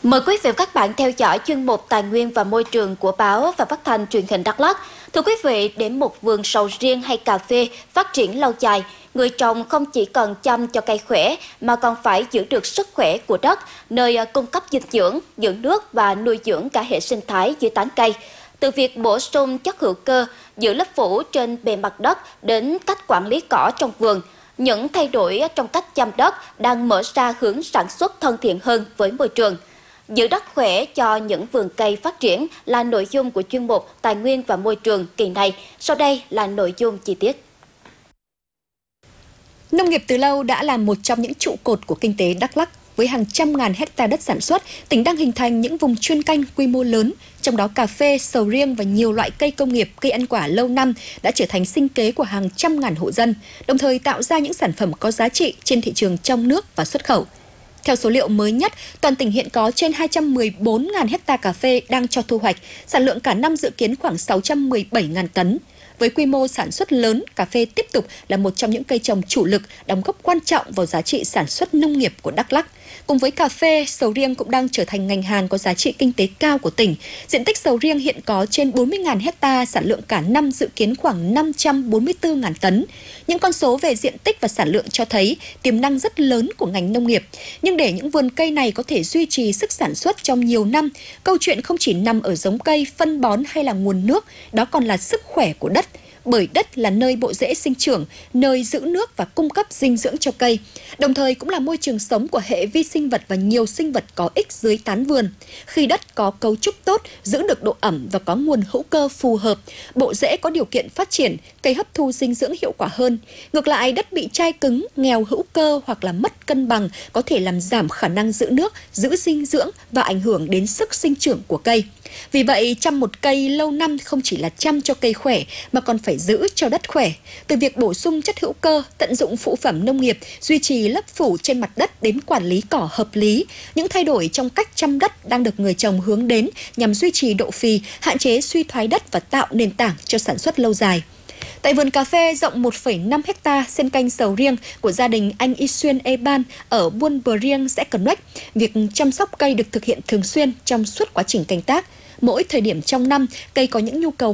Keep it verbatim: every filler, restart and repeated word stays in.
Mời quý vị và các bạn theo dõi chuyên mục Tài nguyên và Môi trường của báo và phát thanh truyền hình Đắk Lắk. Thưa quý vị, để một vườn sầu riêng hay cà phê phát triển lâu dài, người trồng không chỉ cần chăm cho cây khỏe mà còn phải giữ được sức khỏe của đất, nơi cung cấp dinh dưỡng, dưỡng nước và nuôi dưỡng cả hệ sinh thái dưới tán cây. Từ việc bổ sung chất hữu cơ, giữ lớp phủ trên bề mặt đất đến cách quản lý cỏ trong vườn, những thay đổi trong cách chăm đất đang mở ra hướng sản xuất thân thiện hơn với môi trường. Giữ đất khỏe cho những vườn cây phát triển là nội dung của chuyên mục Tài nguyên và Môi trường kỳ này. Sau đây là nội dung chi tiết. Nông nghiệp từ lâu đã là một trong những trụ cột của kinh tế Đắk Lắk. Với hàng trăm ngàn hecta đất sản xuất, tỉnh đang hình thành những vùng chuyên canh quy mô lớn, trong đó cà phê, sầu riêng và nhiều loại cây công nghiệp, cây ăn quả lâu năm đã trở thành sinh kế của hàng trăm ngàn hộ dân, đồng thời tạo ra những sản phẩm có giá trị trên thị trường trong nước và xuất khẩu. Theo số liệu mới nhất, toàn tỉnh hiện có trên hai trăm mười bốn nghìn hecta cà phê đang cho thu hoạch, sản lượng cả năm dự kiến khoảng sáu trăm mười bảy nghìn tấn. Với quy mô sản xuất lớn, cà phê tiếp tục là một trong những cây trồng chủ lực, đóng góp quan trọng vào giá trị sản xuất nông nghiệp của Đắk Lắk. Cùng với cà phê, sầu riêng cũng đang trở thành ngành hàng có giá trị kinh tế cao của tỉnh. Diện tích sầu riêng hiện có trên bốn mươi nghìn hecta, sản lượng cả năm dự kiến khoảng năm trăm bốn mươi tư nghìn tấn. Những con số về diện tích và sản lượng cho thấy tiềm năng rất lớn của ngành nông nghiệp. Nhưng để những vườn cây này có thể duy trì sức sản xuất trong nhiều năm, câu chuyện không chỉ nằm ở giống cây, phân bón hay là nguồn nước, đó còn là sức khỏe của đất. Bởi đất là nơi bộ rễ sinh trưởng, nơi giữ nước và cung cấp dinh dưỡng cho cây, đồng thời cũng là môi trường sống của hệ vi sinh vật và nhiều sinh vật có ích dưới tán vườn. Khi đất có cấu trúc tốt, giữ được độ ẩm và có nguồn hữu cơ phù hợp, bộ rễ có điều kiện phát triển, cây hấp thu dinh dưỡng hiệu quả hơn. Ngược lại, đất bị chai cứng, nghèo hữu cơ hoặc là mất cân bằng có thể làm giảm khả năng giữ nước, giữ dinh dưỡng và ảnh hưởng đến sức sinh trưởng của cây. Vì vậy, chăm một cây lâu năm không chỉ là chăm cho cây khỏe mà còn phải giữ cho đất khỏe. Từ việc bổ sung chất hữu cơ, tận dụng phụ phẩm nông nghiệp, duy trì lớp phủ trên mặt đất đến quản lý cỏ hợp lý, những thay đổi trong cách chăm đất đang được người trồng hướng đến nhằm duy trì độ phì, hạn chế suy thoái đất và tạo nền tảng cho sản xuất lâu dài. Tại vườn cà phê rộng một phẩy năm hecta xen canh sầu riêng của gia đình anh Y Xuyên Eban ở Buôn Bờ Riêng, xã Cờ Nuếch, việc chăm sóc cây được thực hiện thường xuyên trong suốt quá trình canh tác. Mỗi thời điểm trong năm, cây có những nhu cầu